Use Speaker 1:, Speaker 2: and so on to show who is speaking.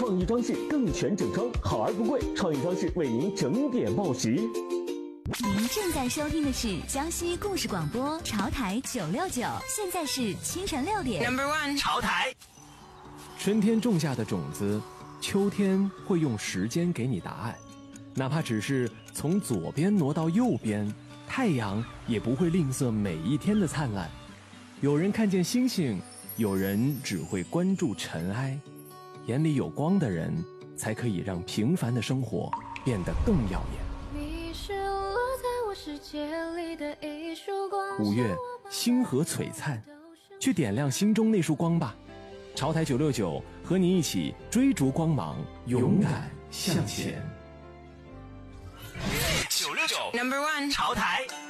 Speaker 1: 创意装饰更全整装，好而不贵，创意装饰为您整点报时。
Speaker 2: 您正在收听的是江西故事广播潮台969，现在是清晨6点。
Speaker 3: Number one， 潮台。
Speaker 4: 春天种下的种子，秋天会用时间给你答案，哪怕只是从左边挪到右边，太阳也不会吝啬每一天的灿烂。有人看见星星，有人只会关注尘埃。眼里有光的人，才可以让平凡的生活变得更耀眼。
Speaker 5: 你是落在我世界里的一束光。
Speaker 4: 5月，星河璀璨，去点亮心中那束光吧。潮台969和你一起追逐光芒，勇敢向前。
Speaker 3: 969 Number one， 潮台。